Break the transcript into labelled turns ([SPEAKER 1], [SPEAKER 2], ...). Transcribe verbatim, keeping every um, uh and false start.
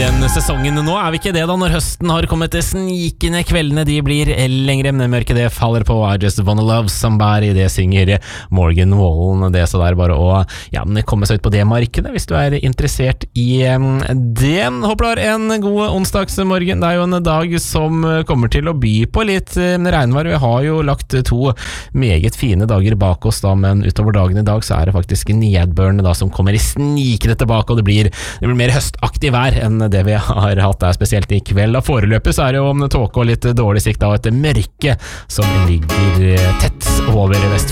[SPEAKER 1] den sesongen nå. Er vi ikke det da, når høsten har kommet til snikende, kveldene de blir lengre, men mørke det faller på. I just wanna love somebody, det synger Morgan Wallen. Det så der bare å ja, men komme seg ut på det markedet hvis du er interessert i um, det. Håper du har en god onsdagsmorgen. Det er jo en dag som kommer til å by på litt um, regnvær. Vi har jo lagt to meget fine dager bak oss da, men utover dagen i dag så er det faktisk nedbørene da som kommer i snikende tilbake, og det blir, det blir mer høstaktig vær enn det vi har hatt der, spesielt i kveld. Da foreløpig så er det jo om tåke og litt dårlig sikt av et mørke som ligger tett over Vestfold.